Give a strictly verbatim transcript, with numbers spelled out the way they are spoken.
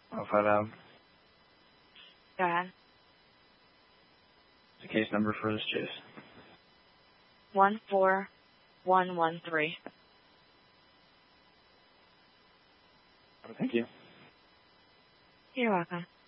Oh, five out. Go ahead. The case number for this chase. One four one one three. Thank you. You're welcome.